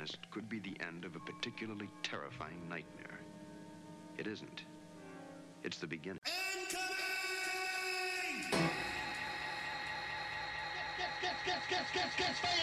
protagonist could be the end of a particularly terrifying nightmare. It isn't. It's the beginning. Incoming! Gets, fire!